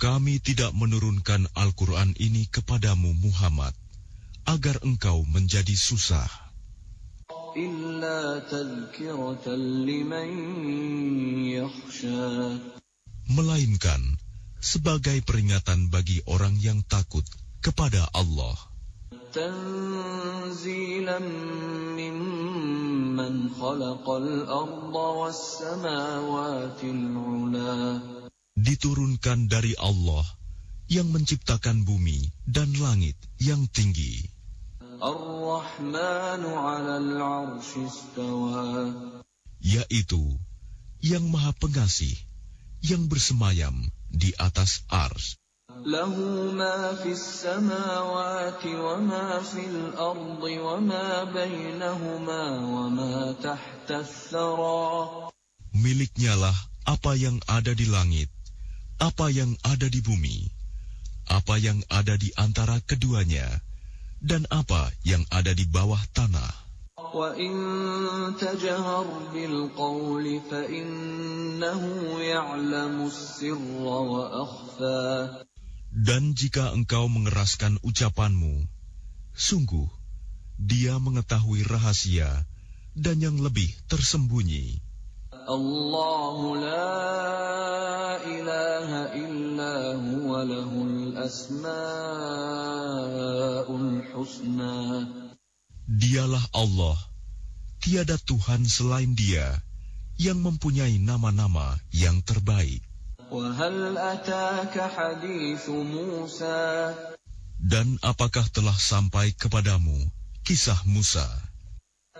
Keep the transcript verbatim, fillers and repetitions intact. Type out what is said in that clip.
Kami tidak menurunkan Al-Quran ini kepadamu Muhammad, agar engkau menjadi susah. Illa tadhkiratan liman yakhsha. Melainkan sebagai peringatan bagi orang yang takut kepada Allah. Tanzilan mimman khalaqal arda was samawatil ula. Diturunkan dari Allah yang menciptakan bumi dan langit yang tinggi. Ar-Rahmanu 'alal 'arsy istawa. Yaitu yang Maha Pengasih, yang bersemayam di atas ars. Lahu ma fis samawati wa ma fil ardi wa ma bainahuma wa ma tahta ats-tsara. Miliknyalah apa yang ada di langit, apa yang ada di bumi, apa yang ada di antara keduanya, dan apa yang ada di bawah tanah. Wa in tajhar bil qawli fa innahu ya'lamu as-sirra wa akhfa. Dan jika engkau mengeraskan ucapanmu, sungguh Dia mengetahui rahasia dan yang lebih tersembunyi. Allahu la ilaha illa huwa lahul asma'ul husna. Dialah Allah, tiada Tuhan selain Dia, yang mempunyai nama-nama yang terbaik. Wa hal ataka hadithu Musa. Dan apakah telah sampai kepadamu kisah Musa?